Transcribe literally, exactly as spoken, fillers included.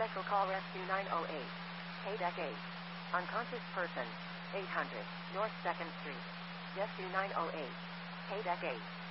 Special call Rescue nine oh eight. K-Deck eight. Unconscious person. eight hundred. North second Street. Rescue nine oh eight. K-Deck eight.